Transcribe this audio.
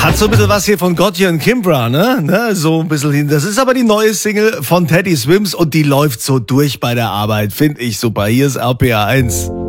Hat so ein bisschen was hier von Gotye und Kimbra, ne? So ein bisschen hin. Das ist aber die neue Single von Teddy Swims und die läuft so durch bei der Arbeit. Finde ich super. Hier ist RPA 1.